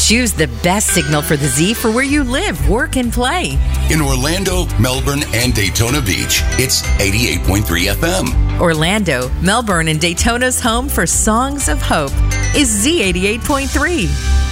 Choose the best signal for the Z for where you live, work, and play. In Orlando, Melbourne, and Daytona Beach, it's 88.3 FM. Orlando, Melbourne, and Daytona's home for Songs of Hope is Z88.3.